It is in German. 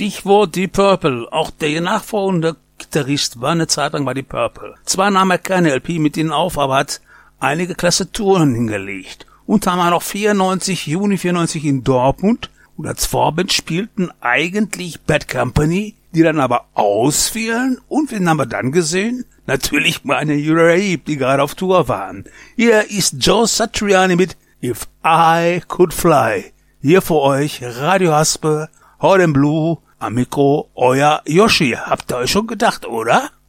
Stichwort Deep Purple. Auch der nachfolgende Gitarrist war eine Zeit lang bei Deep Purple. Zwar nahm er keine LP mit ihnen auf, aber hat einige klasse Touren hingelegt. Unter anderem noch Juni 94 in Dortmund. Und als Vorband spielten eigentlich Bad Company, die dann aber ausfielen. Und wen haben wir dann gesehen? Natürlich meine Uriah, die gerade auf Tour waren. Hier ist Joe Satriani mit If I Could Fly. Hier für euch Radio Haspe, Hot and Blue, am Mikro euer Yoshi. Habt ihr euch schon gedacht, oder?